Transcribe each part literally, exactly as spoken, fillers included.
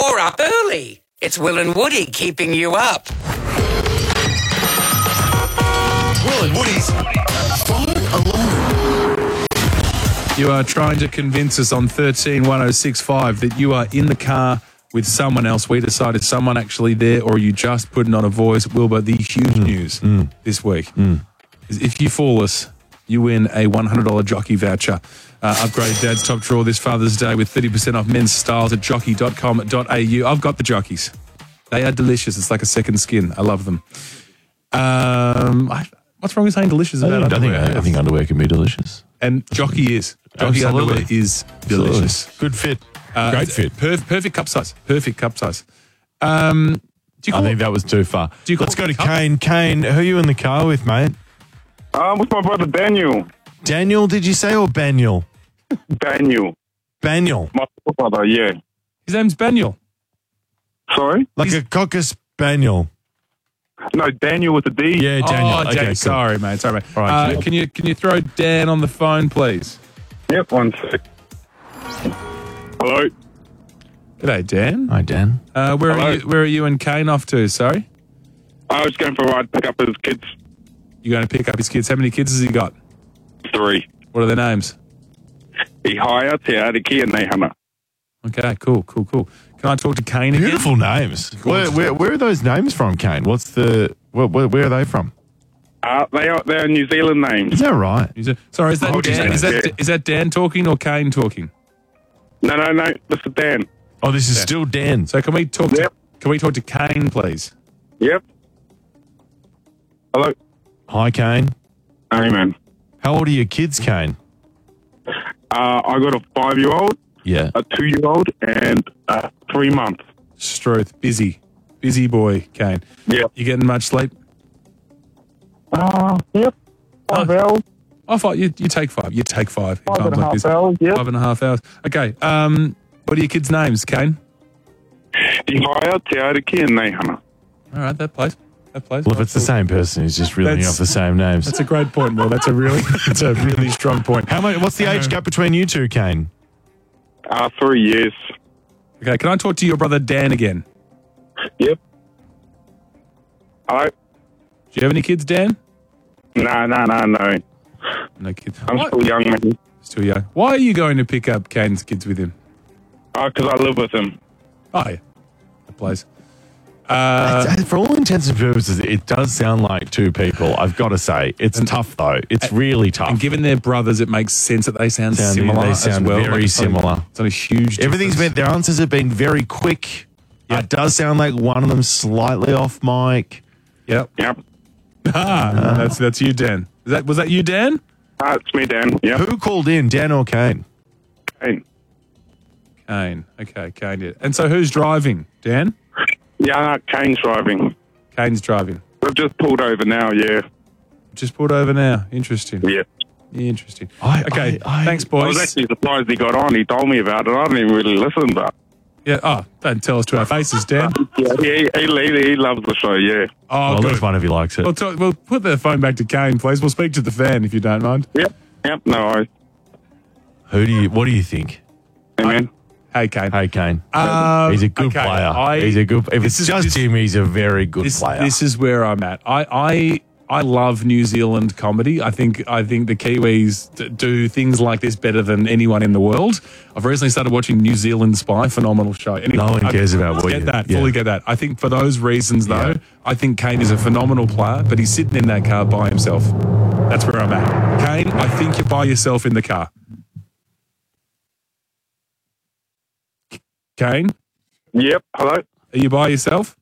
You're up early. It's Will and Woody keeping you up. Will and Woody's Phone Alarm. You are trying to convince us on thirteen one oh six five that you are in the car with someone else. We decided someone actually there, or you just putting on a voice. Wilbur, the huge mm. news mm. this week mm. is if you fool us, you win a one hundred dollars jockey voucher. Uh, upgrade Dad's top drawer this Father's Day with thirty percent off men's styles at jockey dot com dot a u. I've got the jockeys. They are delicious. It's like a second skin. I love them. Um, I, what's wrong with saying delicious about I think, underwear? I think, I think underwear can be delicious. And jockey is. Jockey Absolutely. underwear is delicious. Absolutely. Good fit. Uh, Great fit. Per- perfect cup size. Perfect cup size. Um, do you I call think that was too far. Do you Let's call go to it cup? Kane. Kane, who are you in the car with, mate? Um, with my brother Daniel. Daniel, did you say, or Baniel? Daniel. Baniel. My brother, yeah. His name's Baniel. Sorry? Like He's- a cocker spaniel. No, Daniel with a D. Yeah, Daniel. Oh, okay, Dan- cool. sorry, mate. Sorry, mate. All right, uh, Jake. can you can you throw Dan on the phone, please? Yep, one sec. Hello? G'day, Dan. Hi, Dan. Uh, where Hello. are you? Where are you and Kane off to? Sorry, I was going for a ride to pick up his kids. you going to pick up his kids? How many kids has he got? Three. What are their names? Ihaya, Te Ariki, and Nehana. Okay, cool, cool, cool. Can I talk to Kane again? Beautiful names. Where, where, where are those names from, Kane? What's the where, where, where are they from? Uh, they are, they're New Zealand names. Is that right? Is it- sorry, is that Oh, Dan? Is that yeah. is that Dan talking or Kane talking? No, no, no, this is Dan. Oh, this is still Dan. So can we talk? Yep. To, can we talk to Kane, please? Yep. Hello? Hi, Kane. Hey, man. How old are your kids, Kane? Uh, I got a five-year-old, Yeah. a two-year-old, and a three-month. Struth, busy, busy boy, Kane. Yep. You getting much sleep? Uh, yep. Five Oh. hours. I thought you you take five. You take five. in Five times and a like half this. hours, yep. Five and a half hours. Okay. Um, what are your kids' names, Kane? Ihaya, Te Ariki, and Nehana. All right, that plays. That plays. Well, if it's the same person, he's just reeling That's- off the same names. That's a great point, Will. That's a really, that's a really strong point. How much? What's the age gap between you two, Kane? Uh, three years. Okay, can I talk to your brother Dan again? Yep. Hello? Do you have any kids, Dan? No, no, no, no. No kids. I'm Why- still young, man. Still young. Why are you going to pick up Kane's kids with him? Oh, because I live with him. Oh, yeah. That plays. Uh, For all intents and purposes, it does sound like two people. I've got to say, it's tough though. It's really tough. and given they're brothers, it makes sense that they sound, Sound- similar they as sound well. very it's not a- similar. It's not a huge Everything's been. difference. Their answers have been very quick. Yeah. It does sound like one of them's slightly off mic. Yep. Yep. Ah, that's that's you, Dan. Is that was that you, Dan? Ah, it's me, Dan. Yep. Who called in, Dan or Kane? Hey. Kane. Okay, Kane did. And so who's driving? Dan? Yeah, no, Kane's driving. Kane's driving. I've just pulled over now, yeah. Just pulled over now. Interesting. Yeah. Interesting. I- okay. I- I- Thanks, I was boys. actually surprised he got on. He told me about it. I didn't even really listen, but Yeah. Oh, don't tell us to our faces, Dan. yeah, he, he, he, he loves the show, yeah. Oh, Well, good. that's one if he likes it. We'll, talk, we'll put the phone back to Kane, please. We'll speak to the fan if you don't mind. Yep. Yep, no worries. Who do you? What do you think? Hey, man. Hey, Kane. Hey, Kane. Um, he's a good okay, player. I- he's a good. If this it's is- just this- him, he's a very good This, player. this is where I'm at. I, I I love New Zealand comedy. I think I think the Kiwis d- do things like this better than anyone in the world. I've recently started watching New Zealand Spy, phenomenal show. Anyway, No one I cares about what get you- that. yeah. Fully get that. I think for those reasons, though, Yeah. I think Kane is a phenomenal player, but he's sitting in that car by himself. That's where I'm at. Kane, I think you're by yourself in the car. Kane, Yep, hello? are you by yourself?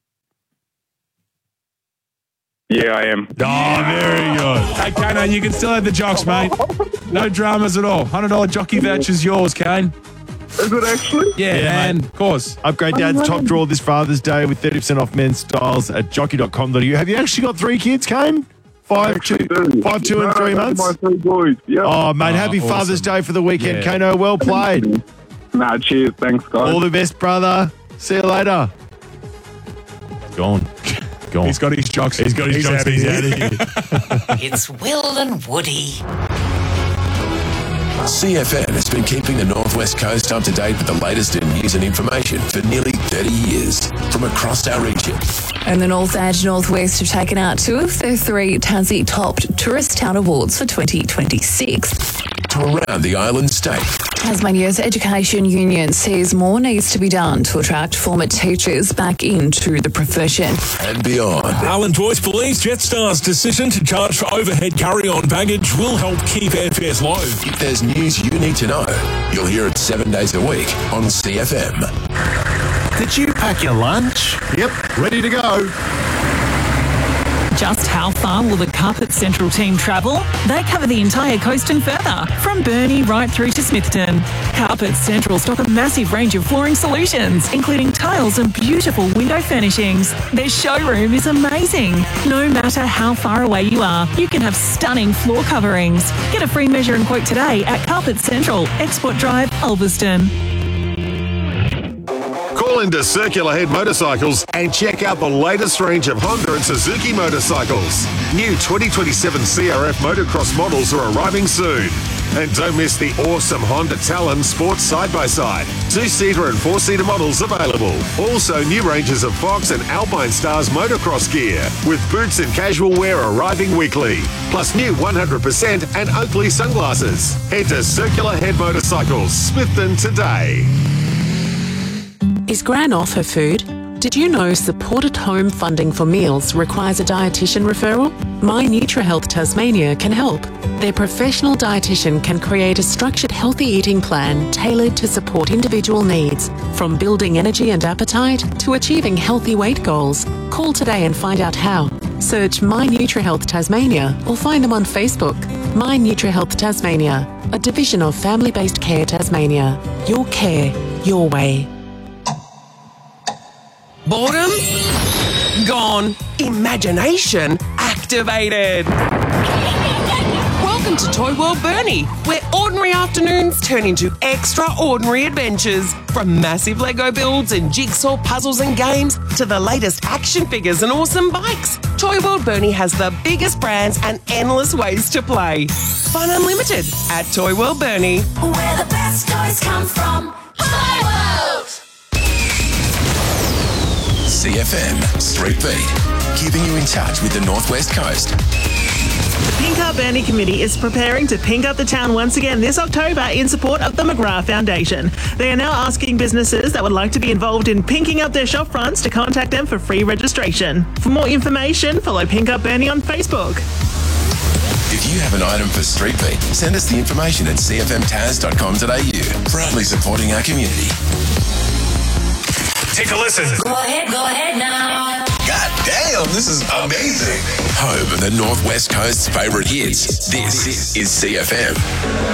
Yeah, I am. Oh, very good. Hey, Kane, you can still have the jocks, mate. No dramas at all. one hundred dollars jockey voucher's yours, Kane. Is it actually? Yeah, Yeah, man, mate. of course. Upgrade Dad's top drawer this Father's Day with thirty percent off men's styles at jockey dot com dot a u. Have you actually got three kids, Kane? Five, two, Dude. five, two, and No, three that's months? My three boys. Yep. Oh, mate, Oh, happy Father's awesome. Day for the weekend, Yeah. Kano. Well played. Nah, cheers. Thanks, guys. All the best, brother. See you later. Gone. Gone. He's got his jocks. He's got his jocks. outta He's here. out of here. It's Will and Woody. C F M has been keeping the Northwest Coast up to date with the latest in news and information for nearly thirty years from across our region. And the North and Northwest have taken out two of their three Tassie Top Tourist Town Awards for twenty twenty-six. To around the island state. Tasmania's Education Union says more needs to be done to attract former teachers back into the profession. And beyond. Island Voice believes Jetstar's decision to charge for overhead carry-on baggage will help keep airfares low. If there's news you need to know, you'll hear it seven days a week on C F M. Did you pack your lunch? Yep, ready to go. Just how far will the Carpet Central team travel? They cover the entire coast and further, from Burnie right through to Smithton. Carpet Central stock a massive range of flooring solutions, including tiles and beautiful window furnishings. Their showroom is amazing. No matter how far away you are, you can have stunning floor coverings. Get a free measure and quote today at Carpet Central, Export Drive, Ulverston. Call into Circular Head Motorcycles and check out the latest range of Honda and Suzuki motorcycles. New twenty twenty-seven C R F motocross models are arriving soon. And don't miss the awesome Honda Talon Sports Side-by-Side. Two-seater and four-seater models available. Also, new ranges of Fox and Alpine Stars motocross gear, with boots and casual wear arriving weekly. Plus new one hundred percent and Oakley sunglasses. Head to Circular Head Motorcycles, Smithton today. Is Gran off her food? Did you know supported home funding for meals requires a dietitian referral? My NutriHealth Tasmania can help. Their professional dietitian can create a structured healthy eating plan tailored to support individual needs, from building energy and appetite to achieving healthy weight goals. Call today and find out how. Search My NutriHealth Tasmania or find them on Facebook. My NutriHealth Tasmania, a division of Family-Based Care Tasmania. Your care, your way. Boredom? Gone. Imagination activated. Welcome to Toy World Burnie, where ordinary afternoons turn into extraordinary adventures. From massive Lego builds and jigsaw puzzles and games to the latest action figures and awesome bikes, Toy World Burnie has the biggest brands and endless ways to play. Fun unlimited at Toy World Burnie. Where the best toys come from. Toy World! C F M Street Beat, keeping you in touch with the Northwest Coast. The Pink Up Burnie Committee is preparing to pink up the town once again this October in support of the McGrath Foundation. They are now asking businesses that would like to be involved in pinking up their shop fronts to contact them for free registration. For more information, follow Pink Up Burnie on Facebook. If you have an item for Street Beat, send us the information at c f m tas dot com dot a u. Proudly supporting our community. Take a listen. Go ahead, go ahead now. God damn, this is amazing. Home of the Northwest Coast's favourite hits. This is C F M.